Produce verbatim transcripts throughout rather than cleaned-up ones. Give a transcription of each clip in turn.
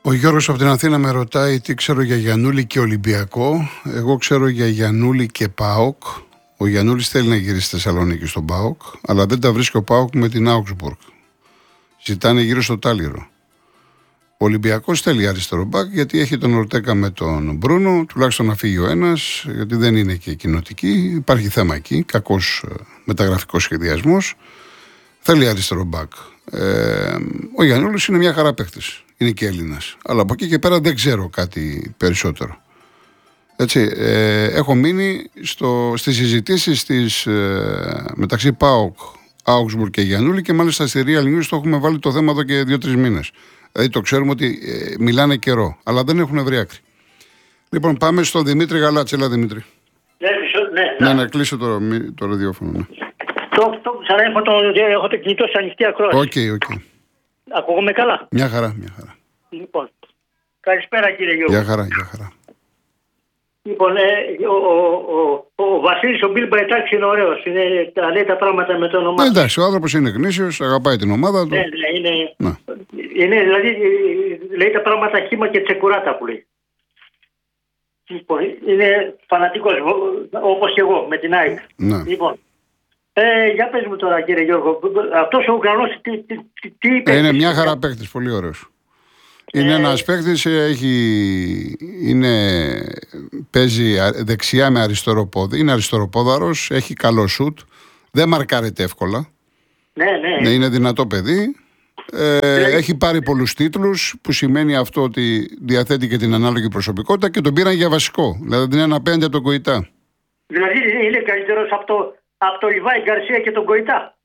Ο Γιώργος από την Αθήνα με ρωτάει τι ξέρω για Γιαννούλη και Ολυμπιακό. Εγώ ξέρω για Γιαννούλη και ΠΑΟΚ. Ο Γιαννούλης θέλει να γυρίσει στη Θεσσαλονίκη στον ΠΑΟΚ, αλλά δεν τα βρίσκει ο ΠΑΟΚ με την Augsburg. Ζητάνε γύρω στο Τάλιρο. Ο Ολυμπιακός θέλει αριστερό μπακ γιατί έχει τον Ορτέκα με τον Μπρούνο, τουλάχιστον να φύγει ο ένας, γιατί δεν είναι και κοινοτική. Υπάρχει θέμα εκεί, κακός μεταγραφικός σχεδιασμός. Θέλει αριστερό μπακ. Ε, ο Γιαννούλης είναι μια χαρά παίκτης. Είναι και Έλληνας. Αλλά από εκεί και πέρα δεν ξέρω κάτι περισσότερο. Έτσι, ε, έχω μείνει στο, στις συζητήσεις της, ε, μεταξύ ΠΑΟΚ, Augsburg και Γιαννούλη και μάλιστα στη Real News το έχουμε βάλει το θέμα εδώ και δύο-τρεις μήνες. Δηλαδή το ξέρουμε ότι ε, μιλάνε καιρό, αλλά δεν έχουν βρει άκρη. Λοιπόν, πάμε στον Δημήτρη Γαλάτση. Έλα, Δημήτρη. Ναι, ναι, ναι, ναι, κλείσω το, το ραδιόφωνο. Ναι. Το, το, ξανά έχω το, έχω το κινητό σε ανοιχτή ακρόαση. Οκ, okay, οκ. Okay. Ακούγομαι καλά. Μια χαρά, μια χαρά. Λοιπόν, καλησπέρα κύριε Γιώργο. Μια χαρά, μια χαρά. Λοιπόν, ε, ο, ο, ο, ο Βασίλης ο Μπίλμπα εντάξει είναι ωραίος. Είναι, τα λέει τα πράγματα με το όνομά του. Εντάξει, ο άνθρωπος είναι γνήσιος, αγαπάει την ομάδα του. Ναι, ναι, είναι, ναι. είναι δηλαδή λέει τα πράγματα χύμα και τσεκουράτα που λέει. Λοιπόν, είναι φανατικός όπως και εγώ με την ΑΕΚ. Ναι. Λοιπόν, ε, για πες μου τώρα κύριε Γιώργο, αυτός ο Ουκρανός τι, τι, τι, τι είπε. Είναι μια χαρά παίκτης, πολύ ωραίος. Είναι ε... ένας παίκτης, έχει... είναι... παίζει δεξιά με αριστερό πόδι, είναι αριστεροπόδαρος, έχει καλό σουτ, δεν μαρκάρεται εύκολα. Ναι, ναι. ναι είναι δυνατό παιδί. Ε, δηλαδή... Έχει πάρει πολλούς τίτλους, που σημαίνει αυτό ότι διαθέτει και την ανάλογη προσωπικότητα και τον πήραν για βασικό. Δηλαδή είναι ένα απέναντι από τον Κοϊτά. Δηλαδή είναι καλύτερος από το, από το Λιβάη Γκαρσία και τον Κοϊτά.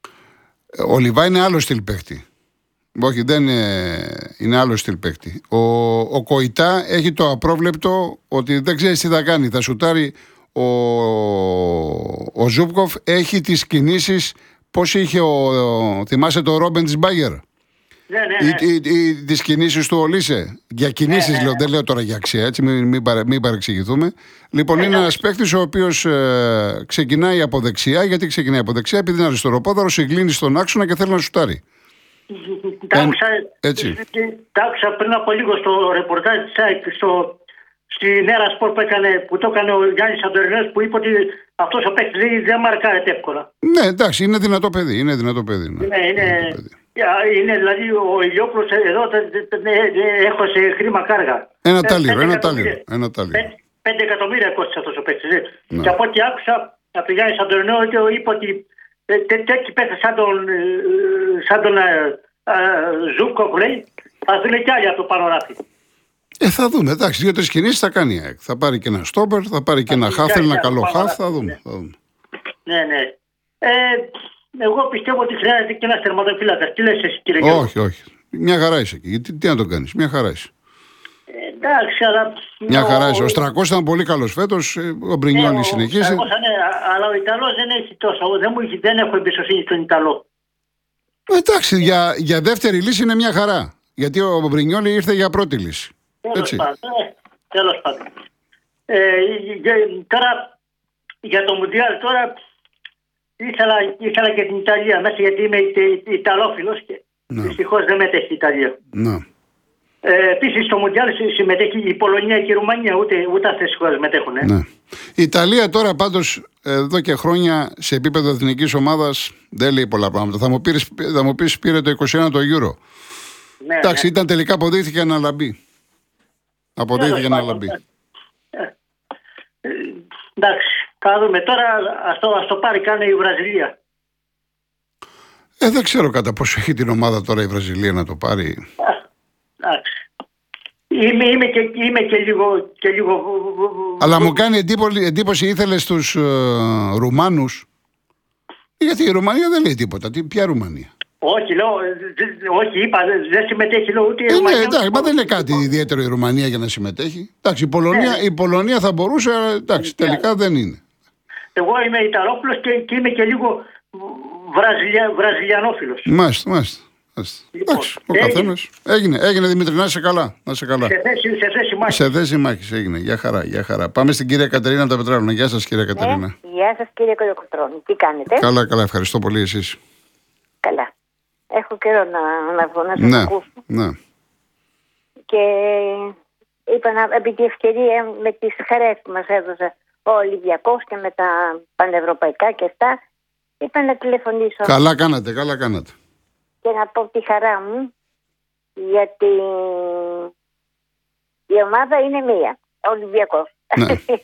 Ο Λιβάη είναι άλλο στυλ παίκτη. Όχι, δεν είναι, είναι άλλο στυλ παίκτη. Ο, ο Κοϊτά έχει το απρόβλεπτο ότι δεν ξέρει τι θα κάνει. Θα σουτάρει. Ο, ο Ζούμπκοφ έχει τις κινήσεις. Πώς είχε ο, ο, θυμάσαι το Ρόμπεν της Μπάγερ. Ναι, ναι, ναι. Τις κινήσεις του Ολίσε. Για κινήσεις ναι, ναι. λέω, δεν λέω τώρα για αξία, έτσι, μην, μην, παρε, μην παρεξηγηθούμε. Λοιπόν, ναι, είναι ναι. ένας παίκτης ο οποίος ε, ξεκινάει από δεξιά. Γιατί ξεκινάει από δεξιά, επειδή είναι αριστεροπόδαρος, συγκλίνει στον άξονα και θέλει να σουτάρει. Τα άκουσα πριν από λίγο στο ρεπορτάζ της ΑΕΚ στην Έρα Σπορ που, που το έκανε ο Γιάννης Αντορινός, που είπε ότι αυτός ο παίκτης δεν μαρκάρεται εύκολα. Ναι, εντάξει, είναι δυνατό παιδί. Είναι δυνατό παιδί. Ναι, ναι είναι, δυνατό παιδί. Είναι δηλαδή ο Ηλιόπουλος εδώ έχω σε χρήμα κάργα. Ένα τάλιρο, ένα τάλιρο. Πέντε εκατομμύρια κόστησε αυτός ο παίκτης. Ναι. Και από ό,τι άκουσα από τον Γιάννη Αντορινό είπε ότι τέτοιοι παίκτες σαν τον, σαν τον Ζούκο που λέει θα δουν κι άλλοι από το πάνω ράφι. Ε, θα δούμε. Εντάξει, δύο-τρεις κινήσεις θα κάνει η ΑΕΚ. Θα πάρει και ένα στόπερ, θα πάρει και ένα χάφ, ένα καλό χάφ. Θα δούμε. Θα δούμε. Ναι, ναι. Ε, εγώ πιστεύω ότι χρειάζεται και ένα τερματοφύλακα. Τι λες εσύ, κύριε Γιώργο? Όχι, όχι. Μια χαρά είσαι εκεί. Τι, τι να το κάνεις, μια χαρά είσαι. Ε, εντάξει, αλλά. Μια χαρά είσαι. Ο Στρακός ήταν πολύ καλός φέτος. Ο Μπρινιόλι ναι, συνεχίζει. Ναι, αλλά ο Ιταλός δεν έχει τόσο. Δεν, μου, δεν έχω εμπιστοσύνη στον Ιταλό. Ε, εντάξει, για, για δεύτερη λύση είναι μια χαρά. Γιατί ο Μπρινιόλι ήρθε για πρώτη λύση. Τέλος πάντων. Ε, τέλος πάντων. Ε, για, τώρα για το Μουντιάλ τώρα ήθελα, ήθελα και την Ιταλία μέσα γιατί είμαι Ιταλόφιλος και ναι. Δυστυχώς δεν μετέχει η Ιταλία. Ναι. Ε, επίσης στο Μουντιάλ συμμετέχει η Πολωνία και η Ρουμανία, ούτε, ούτε αυτές τις χώρες μετέχουν. Ε. Ναι. Η Ιταλία τώρα πάντως εδώ και χρόνια σε επίπεδο εθνικής ομάδας δεν λέει πολλά πράγματα. Θα μου πεις, θα μου πεις πήρε το είκοσι ένα το Euro. Ναι, εντάξει, ναι. ήταν τελικά αποδείχθηκε να λαμπεί. Αποδείχθηκε να λαμπεί. Ε, ε, εντάξει, θα δούμε. Τώρα ας το, ας το πάρει κάνει η Βραζιλία. Ε, δεν ξέρω κατά πόσο έχει την ομάδα τώρα η Βραζιλία να το πάρει. Εντάξει. Είμαι, είμαι, και, είμαι και, λίγο, και λίγο... Αλλά μου κάνει εντύπωση, εντύπωση ήθελες τους uh, Ρουμάνους. Γιατί η Ρουμανία δεν λέει τίποτα. Τι, ποια Ρουμανία? Όχι, λέω, όχι, είπα, δεν συμμετέχει λέω, ούτε η ε, Ρουμανία. Ναι, εντάξει, μα δεν είναι κάτι ιδιαίτερο η Ρουμανία για να συμμετέχει. Εντάξει, η Πολωνία, ναι. η Πολωνία θα μπορούσε, αλλά εντάξει, ναι. τελικά δεν είναι. Εγώ είμαι Ιταλόφιλος και, και είμαι και λίγο Βραζιλια, Βραζιλιανόφιλος. Μάλιστα, μάλιστα. Λοιπόν, εντάξει, ο καθένας. Έγινε, έγινε Δημήτρη, να είσαι καλά. Να είσαι καλά. Σε θέση, σε θέση μάχης. Σε θέση μάχης έγινε. Γεια χαρά, γεια χαρά. Πάμε στην κυρία Κατερίνα από τα Πετράλωνα. Γεια σας, κυρία Κατερίνα. Ε, γεια σας, κύριε Κολοκοτρώνη. Τι κάνετε? Καλά, καλά. Ευχαριστώ πολύ εσείς. Καλά. Έχω καιρό να, να βγω να σας ναι, ακούσω. Ναι. και είπα να, επί τη ευκαιρία με τις χαρές που μας έδωσε ο Ολυμπιακός και με τα πανευρωπαϊκά και αυτά, είπα να τηλεφωνήσω. Καλά κάνατε, καλά κάνατε. Και να πω τη χαρά μου, γιατί η ομάδα είναι μία, ο Ολυμπιακός. Ναι.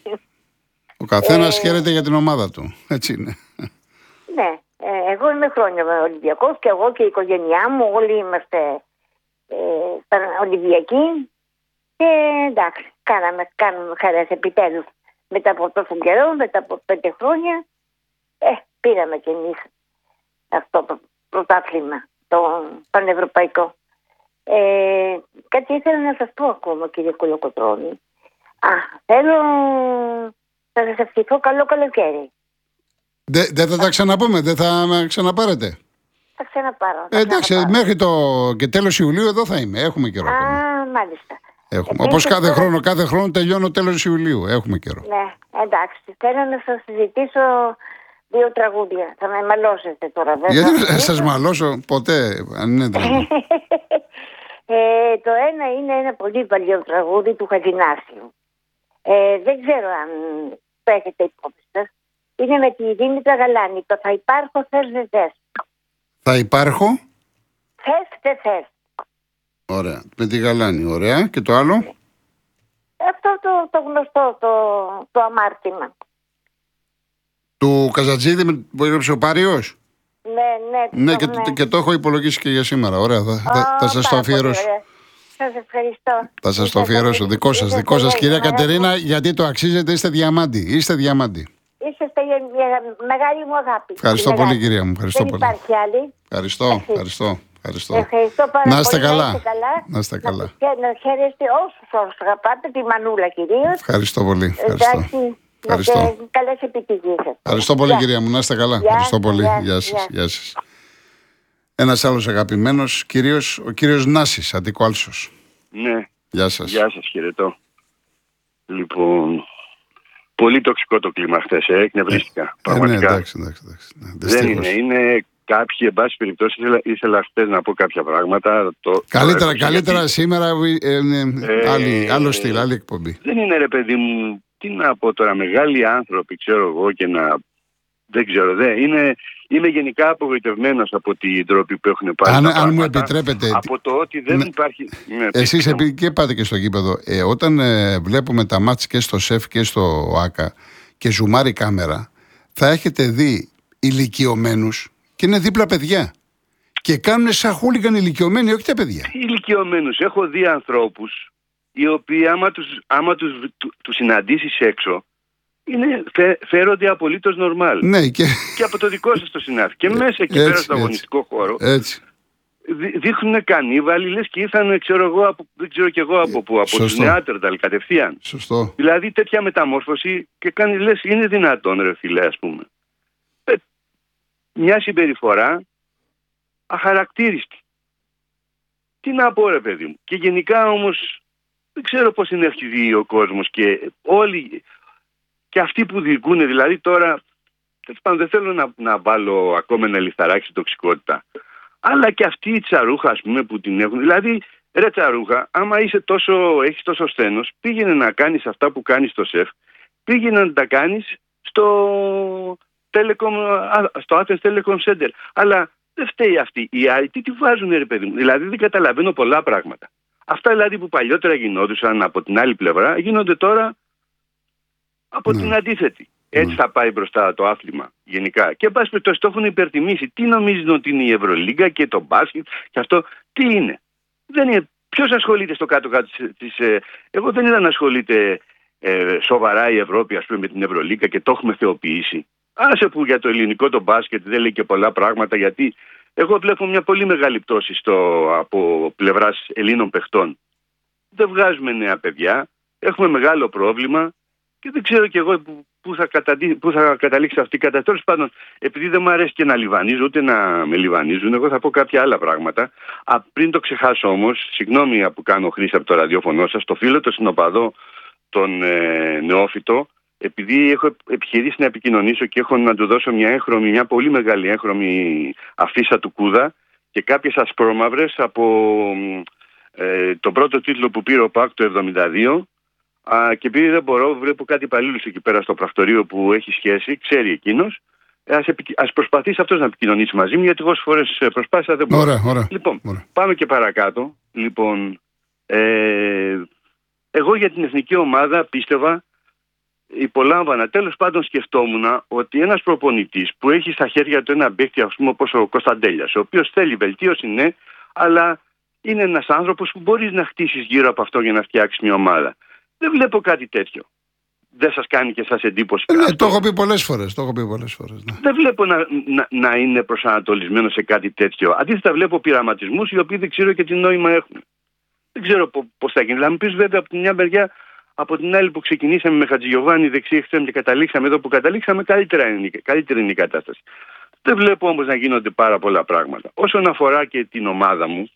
Ο καθένας χαίρεται για την ομάδα του, έτσι είναι. Ναι, ε, εγώ είμαι χρόνια με Ολυμπιακός και εγώ και η οικογένειά μου, όλοι είμαστε ε, Ολυμπιακοί και εντάξει, κάναμε, κάνουμε χαρές επιτέλους. Μετά από τόσο καιρό, μετά από πέντε χρόνια, ε, πήραμε κι εμείς αυτό το πρωτάθλημα, το πανευρωπαϊκό. Ε, κάτι ήθελα να σας πω ακόμα, κύριε Κολοκοτρώνη. Α, θέλω να σας ευχηθώ καλό καλοκαίρι. Δεν δε θα τα ξαναπούμε, δεν θα με ξαναπάρετε. Θα ξαναπάρω. Θα Ε, εντάξει, ξαναπάρω. μέχρι το και τέλος Ιουλίου εδώ θα είμαι. Έχουμε καιρό. Α, ακόμα. μάλιστα. Έχουμε. Επίσης, Όπως κάθε τώρα- χρόνο, κάθε χρόνο τελειώνω τέλος Ιουλίου. Έχουμε καιρό. Ναι, εντάξει. Θέλω να σας συζητήσω δύο τραγούδια. Θα με μαλώσετε τώρα, βέβαια. Γιατί να σας μαλώσω ποτέ, αν είναι δυνατόν. ε, το ένα είναι ένα πολύ παλιό τραγούδι του Χατζηνάσιου. Ε, δεν ξέρω αν το έχετε υπόψη σας. Είναι με τη Δήμητρα Γαλάνη. Το θα υπάρχω, θες δεν θες. Θα υπάρχω. Θες δεν θες. Ωραία. Με τη Γαλάνη. Ωραία. Και το άλλο. Αυτό το, το γνωστό, το, το αμάρτημα. Του Καζατζίδη με- που έγραψε ο Πάριος. Ναι, ναι. Ναι, και, το- και το έχω υπολογίσει και για σήμερα. Ωραία. Θα, θα, θα σας το αφιερώσω. Σας ευχαριστώ. Θα σας το αφιερώσω. Δικό σας, δικό σας, κυρία Κατερίνα, γιατί το αξίζετε. Είστε διαμάντη. Είστε διαμάντη. Είστε μεγάλη μου αγάπη. Ευχαριστώ Μεγάλη. πολύ, κυρία μου. Ευχαριστώ Δεν πολύ. υπάρχει άλλη. Ευχαριστώ, ευχαριστώ, ευχαριστώ. Ευχαριστώ πάρα Να είστε πολύ. καλά. Να είστε καλά. Να είστε καλά. Να, χαι- να χαίρεστε όσους όσους αγαπάτε, τη Μανούλα κυρίως. Ευχαριστώ πολύ. Ευχαριστώ. Εντάξει, Ευχαριστώ. να και καλές επιτυχίες σας. Ευχαριστώ πολύ, Γεια. κυρία μου. Να είστε καλά. Γεια, Ευχαριστώ πολύ. γεια, Γεια σας. γεια. Γεια σας. Ένας άλλος αγαπημένος, κυρίως, ο κύριος Νάσης, Αττικό Άλσος. Ναι, Γεια σας. γεια σας, χαιρετώ. Λοιπόν, πολύ τοξικό το κλίμα χθες, ε, εκνευρίστηκα. Ε, ναι, πραγματικά. εντάξει, εντάξει. εντάξει. Ναι, Δεν δυστυχώς. είναι, είναι κάποιοι, εν πάση περιπτώσει, ήθελα, ήθελα χθες να πω κάποια πράγματα. Το, Καλύτερα, το καλύτερα γιατί- σήμερα, ε, ε, Ε, άλλη, άλλο στυλ, άλλη εκπομπή. Δεν είναι, ρε παιδί μου, τι να πω τώρα, μεγάλοι άνθρωποι, ξέρω εγώ, και να... Δεν ξέρω, δεν. Είναι, είμαι γενικά απογοητευμένος από την τρόπη που έχουν πάρει Αν, τα αν μου πράγματα, επιτρέπετε, από το ότι δεν Ναι. υπάρχει... Ναι, εσείς πείτε μου. επειδή και πάτε και στο γήπεδο, ε, όταν ε, βλέπουμε τα μάτς και στο ΣΕΦ και στο ΆΚΑ και ζουμάρει κάμερα, θα έχετε δει ηλικιωμένους και είναι δίπλα παιδιά. Και κάνουν σαν χούλιγκαν ηλικιωμένοι, όχι τα παιδιά. Ηλικιωμένους. Έχω δει ανθρώπους οι οποίοι άμα τους, άμα τους, του, τους συναντήσεις έξω είναι, φε, φέρονται απολύτως νορμάλ. Ναι, και Και από το δικό σας το συνάφη. Και μέσα εκεί έτσι, πέρα έτσι. στο αγωνιστικό χώρο έτσι. δι, δείχνουν κανίβαλοι, λες και ήρθαν, ξέρω εγώ, από, δεν ξέρω κι εγώ από πού, από τους Σωστό. Νεάτερνταλ κατευθείαν. Σωστό. Δηλαδή τέτοια μεταμόρφωση και κάνει, λες, είναι δυνατόν ρε φίλε, ας πούμε. Ε, μια συμπεριφορά αχαρακτήριστη. Τι να πω ρε παιδί μου. Και γενικά όμως δεν ξέρω πώς είναι ευθυδεί ο κόσμος και όλοι και αυτοί που διοικούν, δηλαδή τώρα τέλος πάντων, δεν θέλω να, να βάλω ακόμα ένα λιθαράκι στην τοξικότητα, αλλά και αυτή η τσαρούχα ας πούμε που την έχουν, δηλαδή ρε τσαρούχα, άμα είσαι τόσο, έχεις τόσο σθένος, πήγαινε να κάνεις αυτά που κάνεις στο ΣΕΦ, πήγαινε να τα κάνεις στο Telecom, στο Athens Telecom Center. Αλλά δεν φταίει αυτή. Οι άλλοι τι τη βάζουν ρε παιδί μου. Δηλαδή δεν καταλαβαίνω πολλά πράγματα. Αυτά δηλαδή που παλιότερα γινόντουσαν από την άλλη πλευρά γίνονται τώρα από Ναι. την αντίθετη. Έτσι Ναι. θα πάει μπροστά το άθλημα γενικά. Και εν πάση περιπτώσει το έχουν υπερτιμήσει. Τι νομίζουν ότι είναι η Ευρωλίγκα και το μπάσκετ και αυτό τι είναι. Δεν είναι. Ποιος ασχολείται στο κάτω-κάτω της, της ε, εγώ δεν είδα να ασχολείται ε, σοβαρά η Ευρώπη ας πούμε με την Ευρωλίγκα και το έχουμε θεοποιήσει. Άσε που για το ελληνικό το μπάσκετ δεν λέει και πολλά πράγματα, γιατί εγώ βλέπω μια πολύ μεγάλη πτώση στο, από πλευράς Ελλήνων παιχτών. Δεν βγάζουμε νέα παιδιά, έχουμε μεγάλο πρόβλημα και δεν ξέρω κι εγώ που, που, θα, καταδεί, που θα καταλήξει αυτή η κατάσταση. Τέλος πάντων, επειδή δεν μου αρέσει και να λιβανίζω, ούτε να με λιβανίζουν, εγώ θα πω κάποια άλλα πράγματα. Α, πριν το ξεχάσω όμως, συγγνώμη που κάνω χρήση από το ραδιόφωνο σας, το φίλο, το συνοπαδό, τον ε, νεόφυτο, επειδή έχω επιχειρήσει να επικοινωνήσω και έχω να του δώσω μια έγχρωμη, μια πολύ μεγάλη έγχρωμη αφίσα του Κούδα και κάποιες ασπρόμαυρες από ε, το πρώτο τίτλο που πήρε ο ΠΑΟΚ το εβδομήντα δύο. Α, και επειδή δεν μπορώ, βλέπω κάτι υπαλλήλους εκεί πέρα στο πρακτορείο που έχει σχέση, ξέρει εκείνος. Ας, επι... ας προσπαθήσει αυτός να επικοινωνήσει μαζί μου, γιατί εγώ φορές προσπάθησα δεν μπορώ. Ωραία, ωραία. Λοιπόν, ωραία. πάμε και παρακάτω. Λοιπόν, ε, εγώ για την εθνική ομάδα πίστευα, υπολάμβανα, τέλος πάντων σκεφτόμουν ότι ένας προπονητής που έχει στα χέρια του ένα παίκτη, ας πούμε, όπως ο Κωνσταντέλιας, ο οποίος θέλει βελτίωση, ναι, αλλά είναι ένας άνθρωπος που μπορείς να χτίσεις γύρω από αυτό για να φτιάξεις μια ομάδα. Δεν βλέπω κάτι τέτοιο. Δεν σας κάνει και σας εντύπωση? Ε, ναι, το έχω πει πολλές φορές. Το έχω πει πολλές φορές ναι. Δεν βλέπω να, να, να είναι προσανατολισμένο σε κάτι τέτοιο. Αντίθετα, βλέπω πειραματισμούς οι οποίοι δεν ξέρω και τι νόημα έχουν. Δεν ξέρω πώς θα γίνει. Θα μου πεις βέβαια από την μια μεριά, από την άλλη που ξεκινήσαμε με Χατζηγιοβάνι δεξί εξτρέμ και καταλήξαμε εδώ που καταλήξαμε, καλύτερα είναι, καλύτερη είναι η κατάσταση. Δεν βλέπω όμως να γίνονται πάρα πολλά πράγματα. Όσον αφορά και την ομάδα μου,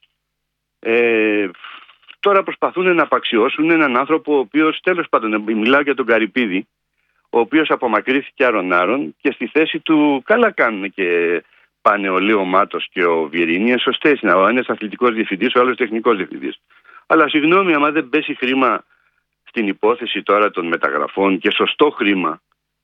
ε, τώρα προσπαθούν να απαξιώσουν έναν άνθρωπο ο οποίος, τέλος πάντων, μιλάω για τον Καρυπίδη, ο οποίος απομακρύθηκε άρον-άρον και στη θέση του καλά κάνουν και πάνε ο Λίο Μάτος και ο Βιερίνη. Σωστές είναι, ο ένας αθλητικός διευθυντής, ο άλλος τεχνικός διευθυντής. Αλλά συγγνώμη, άμα δεν πέσει χρήμα στην υπόθεση τώρα των μεταγραφών και σωστό χρήμα,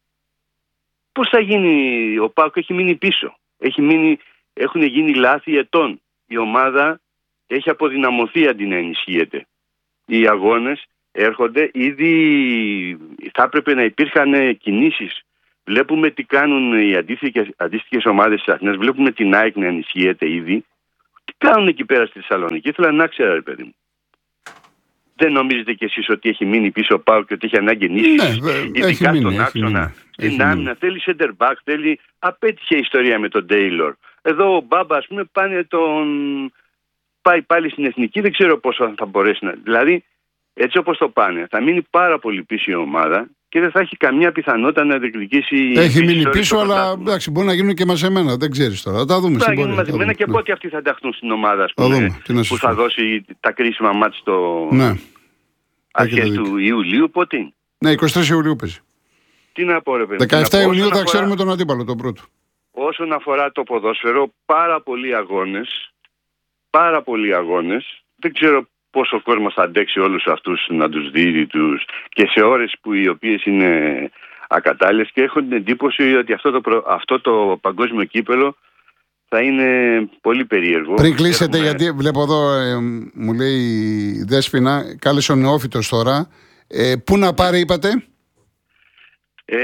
πώς θα γίνει? Ο ΠΑΟΚ έχει μείνει πίσω. Έχει μείνει, έχουν γίνει λάθη ετών. Η ομάδα έχει αποδυναμωθεί αντί να ενισχύεται. Οι αγώνες έρχονται, ήδη θα έπρεπε να υπήρχαν κινήσεις. Βλέπουμε τι κάνουν οι αντίστοιχες ομάδες της Αθήνας, βλέπουμε την ΑΕΚ να ενισχύεται ήδη. Τι κάνουν εκεί πέρα στη Θεσσαλονίκη? Ήθελα να ξέρω, ρε παιδί μου. Δεν νομίζετε κι εσείς ότι έχει μείνει πίσω ο ΠΑΟΚ και ότι έχει ανάγκη ενίσχυση? Ναι, ειδικά μείνει, στον άξονα, στην άμυνα, θέλει center back, θέλει. Απέτυχε η ιστορία με τον Τέιλορ. Εδώ ο Μπάμπα, ας πούμε, πάνε τον. Πάει πάλι στην εθνική, δεν ξέρω πόσο θα μπορέσει να. Δηλαδή, έτσι όπως το πάνε, θα μείνει πάρα πολύ πίσω η ομάδα και δεν θα έχει καμιά πιθανότητα να διεκδικήσει. Έχει μείνει πίσω, αλλά εντάξει, μπορεί να γίνουν και μαζεμένα. Δεν ξέρεις τώρα. Θα τα δούμε. Θα γίνουν μαζεμένα και πότε αυτοί θα ενταχθούν στην ομάδα, ας πούμε, που θα δώσει τα κρίσιμα μάτς στο. Ναι. Αρχές του Ιουλίου, πότε είναι? Ναι, εικοστή τρίτη Ιουλίου παίζει. Τι να πω, ρε παιδί. δεκαεφτά Ιουνίου θα ξέρουμε τον αντίπαλο, τον πρώτο. Όσον αφορά το ποδόσφαιρο, πάρα πολλοί αγώνες. Πάρα πολλοί αγώνες. Δεν ξέρω πόσο ο κόσμος θα αντέξει όλους αυτούς να τους δει τους και σε ώρες που οι οποίες είναι ακατάλληλες, και έχω την εντύπωση ότι αυτό το, προ... αυτό το παγκόσμιο κύπελο θα είναι πολύ περίεργο. Πριν κλείσετε, Έχουμε... γιατί βλέπω εδώ, ε, μου λέει η Δέσποινα, κάλεσε ο νεόφυτος τώρα. Ε, πού να πάρει, είπατε? Ε,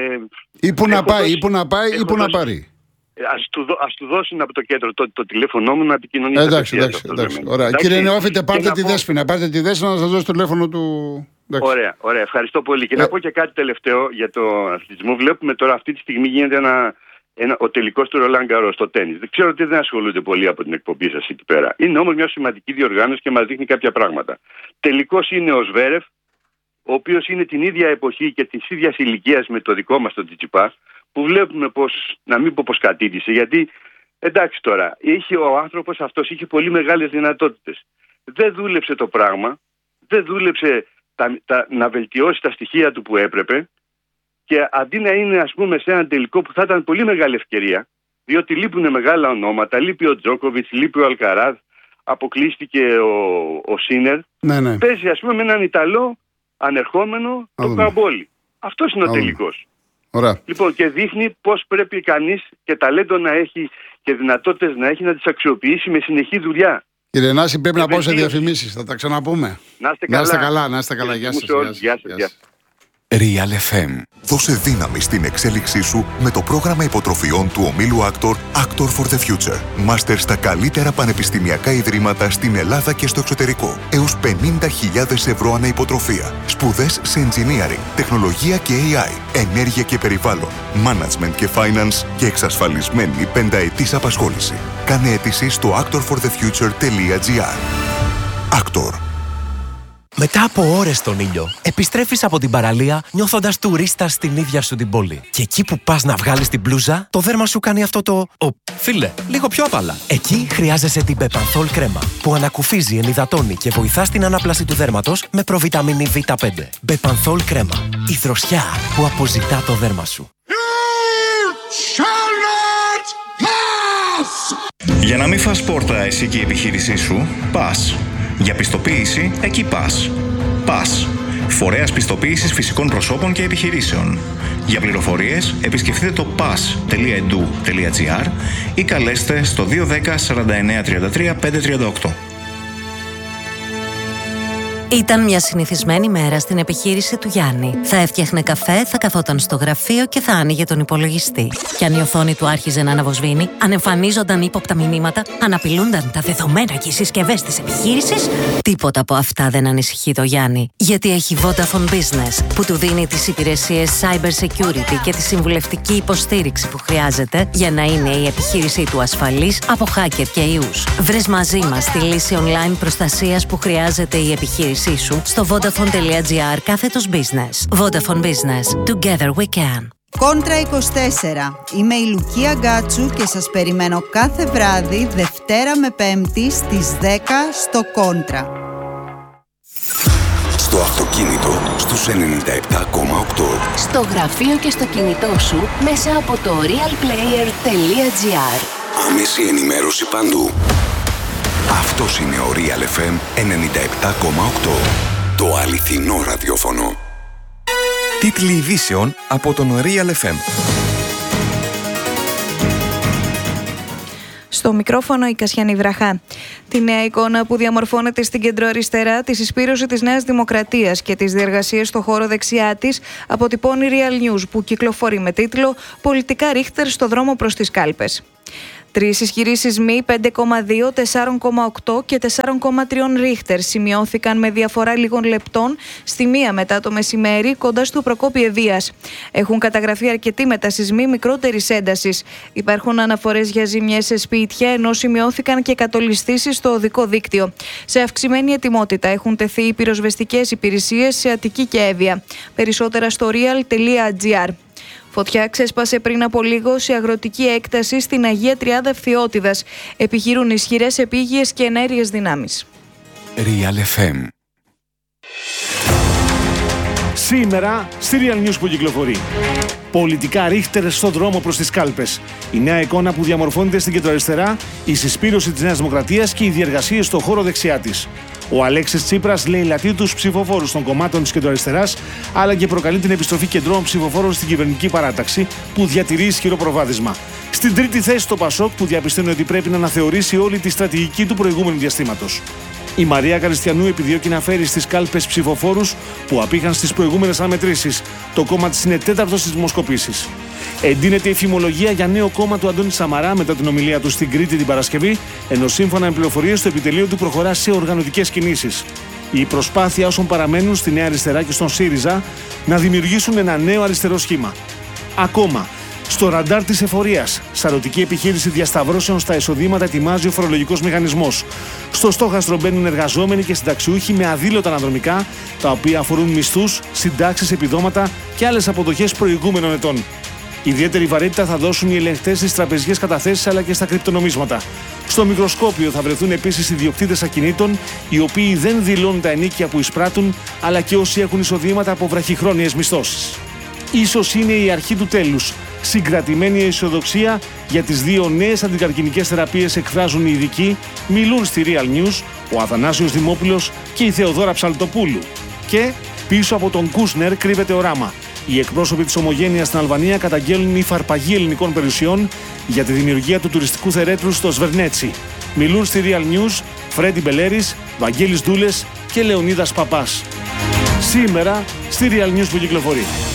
ή πού να πάει, δώσει... ή πού να πάει, ή πού να πάρει. Ας του, δω, ας του δώσουν από το κέντρο το, το τηλέφωνό μου να επικοινωνήσει. Εντάξει, εντάξει, εντάξει. Ωραία. Εντάξει. Κύριε Νεόφυτε, πάρτε τη πω... Δέσποινα. Πάρτε τη Δέσποινα να σας δώσει το τηλέφωνο του. Εντάξει. Ωραία, ωραία. Ευχαριστώ πολύ. Και ε... να πω και κάτι τελευταίο για το αθλητισμό. Βλέπουμε τώρα αυτή τη στιγμή γίνεται ένα, ένα, ο τελικός του Ρολάν Γκαρός στο τένις. Δεν ξέρω ότι δεν ασχολούνται πολύ από την εκπομπή σας εκεί πέρα. Είναι όμως μια σημαντική διοργάνωση και μας δείχνει κάποια πράγματα. Τελικός είναι ο Σβέρεφ, ο οποίος είναι την ίδια εποχή και της ίδιας ηλικίας με το δικό μας τον Τσιτσιπά, που βλέπουμε πως, να μην πω πως κατήτησε, γιατί εντάξει τώρα, είχε, ο άνθρωπος αυτός είχε πολύ μεγάλες δυνατότητες. Δεν δούλεψε το πράγμα, δεν δούλεψε τα, τα, να βελτιώσει τα στοιχεία του που έπρεπε, και αντί να είναι, ας πούμε, σε έναν τελικό που θα ήταν πολύ μεγάλη ευκαιρία, διότι λείπουν μεγάλα ονόματα, λείπει ο Τζόκοβιτς, λείπει ο Αλκαράζ, αποκλείστηκε ο, ο Σίνερ, ναι, ναι. Παίζει, ας πούμε, με έναν Ιταλό ανερχόμενο, το Καμπόλι. Αυτός είναι ο τελικός. Ωραία. Λοιπόν, και δείχνει πώς πρέπει κανείς και ταλέντο να έχει και δυνατότητες να έχει να τις αξιοποιήσει με συνεχή δουλειά. Κύριε Νάση, πρέπει και να πάω σε διαφημίσεις. Θα τα ξαναπούμε. Να είστε καλά. Να είστε καλά, να είστε καλά. Γεια σας. Γεια σας. Real εφ εμ. Δώσε δύναμη στην εξέλιξή σου με το πρόγραμμα υποτροφιών του ομίλου Actor Actor for the Future. Μάστερ στα καλύτερα πανεπιστημιακά ιδρύματα στην Ελλάδα και στο εξωτερικό. Έως πενήντα χιλιάδες ευρώ ανά υποτροφία. Σπουδές σε engineering, τεχνολογία και έι άι, ενέργεια και περιβάλλον, management και finance και εξασφαλισμένη πενταετής απασχόληση. Κάνε αίτηση στο actor for the future τελεία τζι άρ. Actor. Μετά από ώρες στον ήλιο, επιστρέφεις από την παραλία νιώθοντας τουρίστας στην ίδια σου την πόλη. Και εκεί που πας να βγάλεις την μπλούζα, το δέρμα σου κάνει αυτό το «Ω, φίλε, λίγο πιο απαλά». Εκεί χρειάζεσαι την Bepanthol κρέμα, που ανακουφίζει, ενυδατώνει και βοηθά στην ανάπλαση του δέρματος με προβιταμίνη βι πέντε. Bepanthol κρέμα. Η δροσιά που αποζητά το δέρμα σου. Για να μην φας πόρτα εσύ και η επιχείρησή σου, πας. Για πιστοποίηση, εκεί πας. Πας. Φορέας πιστοποίησης φυσικών προσώπων και επιχειρήσεων. Για πληροφορίες, επισκεφτείτε το πας τελεία ι ντι ου τελεία τζι άρ ή καλέστε στο δύο ένα μηδέν σαράντα εννέα τριάντα τρία πεντακόσια τριάντα οκτώ. Ήταν μια συνηθισμένη μέρα στην επιχείρηση του Γιάννη. Θα έφτιαχνε καφέ, θα καθόταν στο γραφείο και θα άνοιγε τον υπολογιστή. Κι αν η οθόνη του άρχιζε να αναβοσβήνει, αν εμφανίζονταν ύποπτα μηνύματα, αν απειλούνταν τα δεδομένα και οι συσκευές της επιχείρησης, τίποτα από αυτά δεν ανησυχεί το Γιάννη. Γιατί έχει Vodafone Business, που του δίνει τις υπηρεσίες cyber security και τη συμβουλευτική υποστήριξη που χρειάζεται για να είναι η επιχείρησή του ασφαλής από hacker και ιούς. Βρες μαζί μας τη λύση online προστασίας που χρειάζεται η επιχείρηση σου στο vodafone τελεία τζι άρ κάθετος business. Vodafone Business. Together we can. Κόντρα είκοσι τέσσερα. Είμαι η Λουκία Γκάτσου και σας περιμένω κάθε βράδυ Δευτέρα με Πέμπτη στις δέκα στο Κόντρα. Στο αυτοκίνητο στους ενενήντα επτά κόμμα οκτώ. Στο γραφείο και στο κινητό σου μέσα από το real player τελεία τζι άρ. Άμεση ενημέρωση παντού. Αυτός είναι ο Real εφ εμ ενενήντα επτά κόμμα οκτώ. Το αληθινό ραδιόφωνο. Τίτλοι ειδήσεων από τον Real εφ εμ. Στο μικρόφωνο η Κασιανή Βραχά. Τη νέα εικόνα που διαμορφώνεται στην κεντροαριστερά, τη συσπήρωση της Νέας Δημοκρατίας και τις διεργασίες στο χώρο δεξιά της, αποτυπώνει Real News, που κυκλοφορεί με τίτλο «Πολιτικά Ρίχτερ στο δρόμο προς τις κάλπες». Τρεις ισχυροί σεισμοί πέντε κόμμα δύο, τέσσερα κόμμα οκτώ και τέσσερα κόμμα τρία Ρίχτερ σημειώθηκαν με διαφορά λίγων λεπτών στη μία μετά το μεσημέρι κοντά στο Προκόπη Ευβοίας. Έχουν καταγραφεί αρκετοί μετασεισμοί μικρότερης έντασης. Υπάρχουν αναφορές για ζημιές σε σπίτια, ενώ σημειώθηκαν και κατολισθήσεις στο οδικό δίκτυο. Σε αυξημένη ετοιμότητα έχουν τεθεί οι πυροσβεστικές υπηρεσίες σε Αττική και Εύβοια. Περισσότερα στο real τελεία τζι άρ. Φωτιά ξέσπασε πριν από λίγο σε αγροτική έκταση στην Αγία Τριάδα Ευθυώτιδας. Επιχειρούν ισχυρές επίγειες και ενέργειες δυνάμεις. Real εφ εμ. Σήμερα στη Real News που κυκλοφορεί. Πολιτικά Ρίχτερ στον δρόμο προς τις κάλπες. Η νέα εικόνα που διαμορφώνεται στην κεντροαριστερά, η συσπήρωση της Νέας Δημοκρατίας και οι διεργασίες στο χώρο δεξιά της. Ο Αλέξης Τσίπρας λέει λατρεί τους ψηφοφόρους των κομμάτων της κεντροαριστεράς, αλλά και προκαλεί την επιστροφή κεντρών ψηφοφόρων στην κυβερνητική παράταξη, που διατηρεί ισχυρό προβάδισμα. Στην τρίτη θέση το Πασόκ, που διαπιστώνει ότι πρέπει να αναθεωρήσει όλη τη στρατηγική του προηγούμενου διαστήματος. Η Μαρία Καριστιανού επιδιώκει να φέρει στις κάλπες ψηφοφόρους που απήχαν στις προηγούμενες αναμετρήσεις. Το κόμμα της είναι τέταρτο στις δημοσκοπήσεις. Εντείνεται η φημολογία για νέο κόμμα του Αντώνη Σαμαρά μετά την ομιλία του στην Κρήτη την Παρασκευή, ενώ σύμφωνα με πληροφορίες το επιτελείο του προχωρά σε οργανωτικές κινήσεις. Η προσπάθεια όσων παραμένουν στη Νέα Αριστερά και στον ΣΥΡΙΖΑ να δημιουργήσουν ένα νέο αριστερό σχήμα. Ακόμα, στο ραντάρ της εφορίας, σαρωτική επιχείρηση διασταυρώσεων στα εισοδήματα ετοιμάζει ο φορολογικός μηχανισμός. Στο στόχαστρο μπαίνουν εργαζόμενοι και συνταξιούχοι με αδήλωτα αναδρομικά, τα οποία αφορούν μισθούς, συντάξεις, επιδόματα και άλλες αποδοχές προηγούμενων ετών. Ιδιαίτερη βαρύτητα θα δώσουν οι ελεγκτές στις τραπεζικές καταθέσεις αλλά και στα κρυπτονομίσματα. Στο μικροσκόπιο θα βρεθούν επίσης ιδιοκτήτες ακινήτων, οι οποίοι δεν δηλώνουν τα ενίκια που εισπράττουν, αλλά και όσοι έχουν εισοδήματα από βραχυχρόνιες μισθώσεις. Ίσως είναι η αρχή του τέλους. Συγκρατημένη αισιοδοξία για τις δύο νέες αντικαρκινικές θεραπείες εκφράζουν οι ειδικοί, μιλούν στη Real News ο Αθανάσιος Δημόπουλος και η Θεοδόρα Ψαλτοπούλου. Και πίσω από τον Κούσνερ κρύβεται οράμα. Οι εκπρόσωποι της Ομογένειας στην Αλβανία καταγγέλνουν η φαρπαγή ελληνικών περιουσιών για τη δημιουργία του τουριστικού θερέτρου στο Σβερνέτσι. Μιλούν στη Real News Φρέντι Μπελέρης, Βαγγέλης Δούλες και Λεωνίδας Παπάς. Σήμερα στη Real News που κυκλοφορεί.